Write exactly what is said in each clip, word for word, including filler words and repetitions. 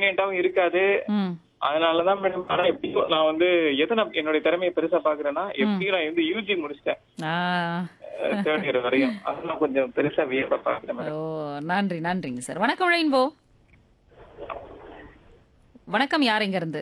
கன்வீனியன்ட்டாவும் இருக்காது. ம். அதனாலதான் மேடம் ஆனா எப்படியோ நான் வந்து எதை நான் என்னுடைய திறமையை பெருசா பாக்குறேன்னா, எப்படியும் நான் வந்து யூஜி முடிச்சிட்டேன். ஆ. தேர்ட் இயர் வரையும். அதெல்லாம் கொஞ்சம் பெருசா வியப்பா பாக்குறேன் ஓ! மேடம். நன்றி, நன்றிங்க சார். வணக்கம் ரெயின்போ. வணக்கம். யார் எங்கருந்து?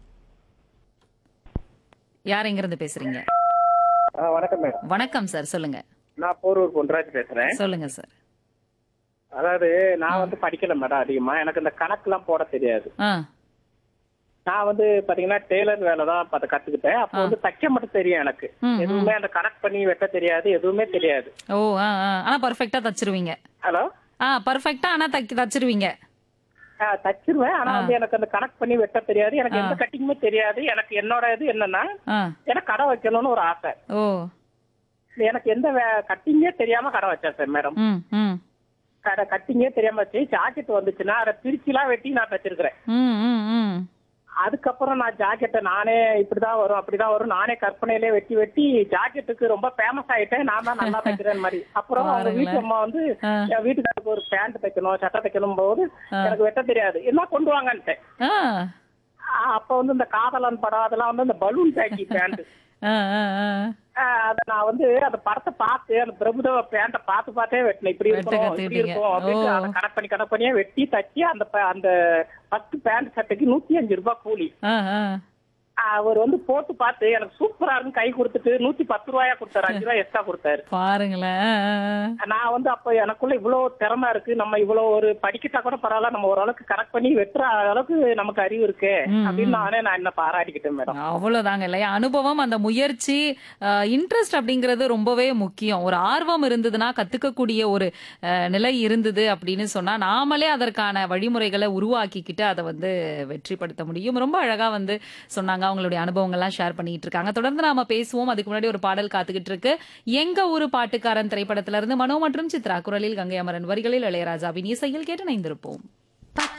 யார் எங்கருந்து பேசுறீங்க? ஆ, வணக்கம் மேடம். வணக்கம் சார். சொல்லுங்க. நான் போரூர் பொன்ராஜ் பேசுறேன். சொல்லுங்க சார். அதாவது நான் வந்து படிக்கல மேடம் அதிகமா. எனக்கு இந்த கணக்குலாம் போட தெரியாது. ஆ. நான் வந்து பாத்தீங்கன்னா டெய்லர் வேலை தான் பார்த்து கத்துக்கிட்டேன். அப்போ வந்து தைக்க மட்டும் தெரியும் எனக்கு. ம், ம். எதுவுமே அந்த கணக்கு பண்ணி வெட்ட தெரியாது, எதுவுமே தெரியாது. ஓ! ஆ, ஆ. ஆனா பெர்ஃபெக்ட்டா தச்சிருவீங்க. ஹலோ. ஆ, பெர்ஃபெக்ட்டா ஆனா தைக்க தச்சிருவீங்க. ஆ, தச்சிருவேன். ஆனா ஆ. வந்து எனக்கு அந்த கணக்கு பண்ணி வெட்ட தெரியாது. எனக்கு ஆ. எந்த கட்டிங்குமே தெரியாது. எனக்கு என்னோட இது என்னன்னா, ஆ. எனக்கு கடை வைக்கணும்னு ஒரு ஆசை. ஓ! எனக்கு எந்த கட்டிங்கே தெரியாம கடை வச்சேன் சார் மேடம். ம், ம். கடை கட்டிங்கே தெரியாம வச்சு ஜாக்கெட் வந்துச்சுன்னா அதை பிரிச்சுலாம் வெட்டி நான் தச்சிருக்கிறேன். ம், ம், ம். அதுக்கப்புறம் நான் ஜாக்கெட்டை நானே இப்படிதான் வரும் அப்படிதான் வரும் நானே கற்பனையிலே வெட்டி வெட்டி ஜாக்கெட்டுக்கு ரொம்ப ஃபேமஸ் ஆயிட்டேன். நான் தான் நல்லா தைக்கிறேன் மாதிரி. அப்புறம் அவங்க வீட்டு பாருங்களேன். அம்மா வந்து ஆ. என் வீட்டுக்காருக்கு ஒரு பேண்ட் தைக்கணும் சட்டை தைக்கணும் போது ஆ. எனக்கு வெட்ட தெரியாது என்ன கொண்டு வாங்கன்ட்டேன். ஆ. அப்ப வந்து இந்த காதலன் படம் அதெல்லாம் வந்து இந்த பலூன் பேக்கி பேண்ட் ஆ, ஆ, ஆ. அத நான் வந்து அந்த படத்தை பார்த்து அந்த பிரபுதேவ பேண்ட பார்த்து பார்த்தே வெட்டினேன். இப்படி வெட்ட இருக்கணும் இப்படி கத்துக்கிட்டீங்க. இருக்கும் அப்படின்னு ஓ. அதை கணக்கு பண்ணி கணக்கு பண்ணியே வெட்டி தச்சு அந்த ப- அந்த பத்து பேண்ட் சட்டைக்கு நூத்தி அஞ்சு ரூபாய் கூலி. ஆ, ஆ. அவர் வந்து போட்டு பார்த்து எனக்கு சூப்பரா இருக்கு கை கொடுத்துட்டு நூத்தி பத்து ரூபாயா கொடுத்தாரு. அஞ்சு ரூபாய் எக்ஸ்ட்ரா கொடுத்தாரு. பாருங்களேன். ஆ, ஆ. நான் வந்து அப்ப எனக்குள்ள இவ்வளவு திறமை இருக்கு நம்ம இவ்வளவு ஒரு படிக்கிட்டா கூட பரவாயில்ல நம்ம ஓரளவுக்கு கரெக்ட் பண்ணி வெட்டுற அளவுக்கு நமக்கு அறிவு இருக்கு ம், அப்படின்னு ம். நானே நான் என்ன பாராட்டிக்கிட்டேன் மேடம். அவ்வளவுதாங்க இல்லையா? அனுபவம், அந்த முயற்சி, இன்ட்ரெஸ்ட் அப்படிங்கிறது ரொம்பவே முக்கியம். ஒரு ஆர்வம் இருந்ததுன்னா, கத்துக்கக்கூடிய ஒரு அஹ், நிலை இருந்தது அப்படின்னு சொன்னா, நாமளே அதற்கான வழிமுறைகளை உருவாக்கிக்கிட்டு அதை வந்து வெற்றிப்படுத்த முடியும். ரொம்ப அழகா வந்து சொன்னாங்க. அவங்களுடைய அனுபவங்கள்லாம் ஷேர் பண்ணிட்டு இருக்காங்க. தொடர்ந்து நாம பேசுவோம். அதுக்கு முன்னாடி ஒரு பாடல் காத்துக்கிட்டு இருக்கு. எங்க ஊரு பாட்டுக்காரன் திரைப்படத்திலிருந்து மனோ மற்றும் சித்ரா குரலில் கங்கை அமரன் வரிகளில் இளையராஜாவின் இசையில் கேட்டு இணைந்திருப்போம்.